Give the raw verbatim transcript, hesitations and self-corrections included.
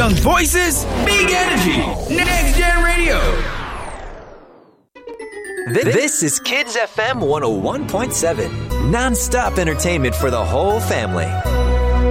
Young voices, big energy. Next Gen Radio. This is Kids F M one oh one point seven. Non-stop entertainment for the whole family.